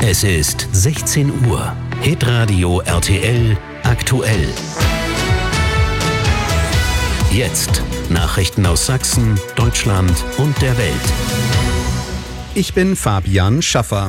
Es ist 16 Uhr. Hitradio RTL aktuell. Jetzt Nachrichten aus Sachsen, Deutschland und der Welt. Ich bin Fabian Schaffer.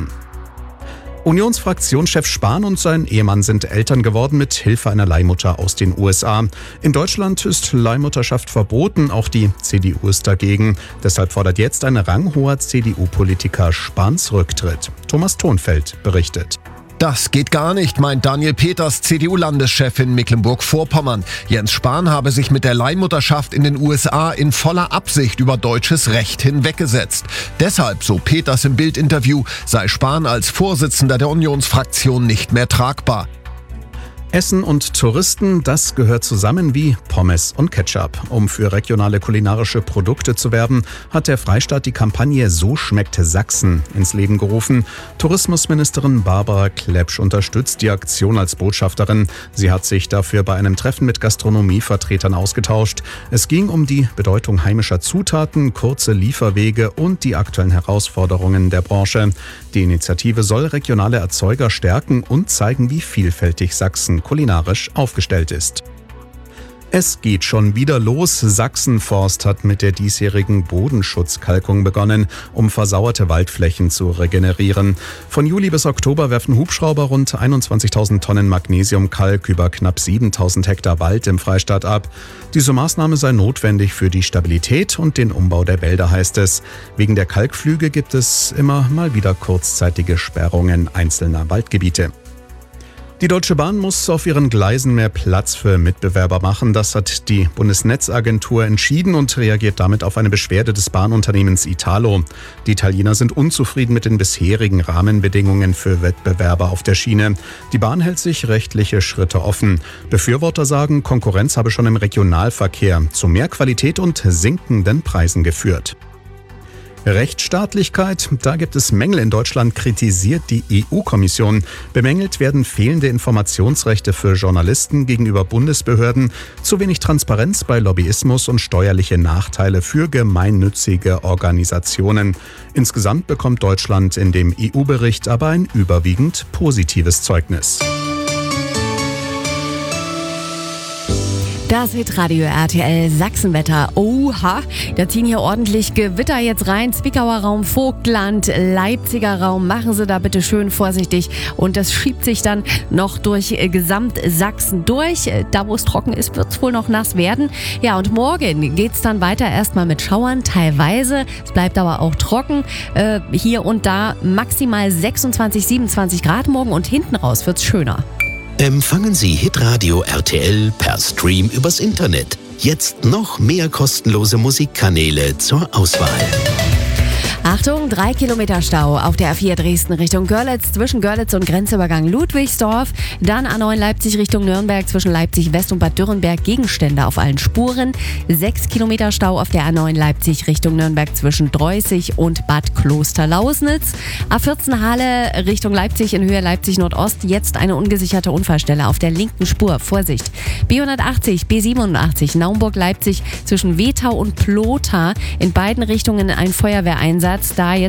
Unionsfraktionschef Spahn und sein Ehemann sind Eltern geworden mit Hilfe einer Leihmutter aus den USA. In Deutschland ist Leihmutterschaft verboten, auch die CDU ist dagegen. Deshalb fordert jetzt ein ranghoher CDU-Politiker Spahns Rücktritt. Thomas Thonfeld berichtet. Das geht gar nicht, meint Daniel Peters, CDU-Landeschef in Mecklenburg-Vorpommern. Jens Spahn habe sich mit der Leihmutterschaft in den USA in voller Absicht über deutsches Recht hinweggesetzt. Deshalb, so Peters im Bild-Interview, sei Spahn als Vorsitzender der Unionsfraktion nicht mehr tragbar. Essen und Touristen, das gehört zusammen wie Pommes und Ketchup. Um für regionale kulinarische Produkte zu werben, hat der Freistaat die Kampagne So schmeckt Sachsen ins Leben gerufen. Tourismusministerin Barbara Klepsch unterstützt die Aktion als Botschafterin. Sie hat sich dafür bei einem Treffen mit Gastronomievertretern ausgetauscht. Es ging um die Bedeutung heimischer Zutaten, kurze Lieferwege und die aktuellen Herausforderungen der Branche. Die Initiative soll regionale Erzeuger stärken und zeigen, wie vielfältig Sachsen kulinarisch aufgestellt ist. Es geht schon wieder los. Sachsenforst hat mit der diesjährigen Bodenschutzkalkung begonnen, um versauerte Waldflächen zu regenerieren. Von Juli bis Oktober werfen Hubschrauber rund 21.000 Tonnen Magnesiumkalk über knapp 7.000 Hektar Wald im Freistaat ab. Diese Maßnahme sei notwendig für die Stabilität und den Umbau der Wälder, heißt es. Wegen der Kalkflüge gibt es immer mal wieder kurzzeitige Sperrungen einzelner Waldgebiete. Die Deutsche Bahn muss auf ihren Gleisen mehr Platz für Mitbewerber machen. Das hat die Bundesnetzagentur entschieden und reagiert damit auf eine Beschwerde des Bahnunternehmens Italo. Die Italiener sind unzufrieden mit den bisherigen Rahmenbedingungen für Wettbewerber auf der Schiene. Die Bahn hält sich rechtliche Schritte offen. Befürworter sagen, Konkurrenz habe schon im Regionalverkehr zu mehr Qualität und sinkenden Preisen geführt. Rechtsstaatlichkeit, da gibt es Mängel in Deutschland, kritisiert die EU-Kommission. Bemängelt werden fehlende Informationsrechte für Journalisten gegenüber Bundesbehörden, zu wenig Transparenz bei Lobbyismus und steuerliche Nachteile für gemeinnützige Organisationen. Insgesamt bekommt Deutschland in dem EU-Bericht aber ein überwiegend positives Zeugnis. Das Hitradio RTL Sachsenwetter. Oha, da ziehen hier ordentlich Gewitter jetzt rein. Zwickauer Raum, Vogtland, Leipziger Raum. Machen Sie da bitte schön vorsichtig. Und das schiebt sich dann noch durch Gesamtsachsen durch. Da, wo es trocken ist, wird es wohl noch nass werden. Ja, und morgen geht's dann weiter erstmal mit Schauern teilweise. Es bleibt aber auch trocken. Hier und da maximal 26, 27 Grad morgen und hinten raus wird's schöner. Empfangen Sie Hitradio RTL per Stream übers Internet. Jetzt noch mehr kostenlose Musikkanäle zur Auswahl. Achtung, 3 Kilometer Stau auf der A4 Dresden Richtung Görlitz, zwischen Görlitz und Grenzübergang Ludwigsdorf. Dann A9 Leipzig Richtung Nürnberg, zwischen Leipzig West und Bad Dürrenberg, Gegenstände auf allen Spuren. 6 Kilometer Stau auf der A9 Leipzig Richtung Nürnberg, zwischen Dreußig und Bad Klosterlausnitz. A14 Halle Richtung Leipzig in Höhe Leipzig Nordost, jetzt eine ungesicherte Unfallstelle auf der linken Spur. Vorsicht. B180, B87 Naumburg Leipzig zwischen Wetau und Plotha, in beiden Richtungen ein Feuerwehreinsatz. Da jetzt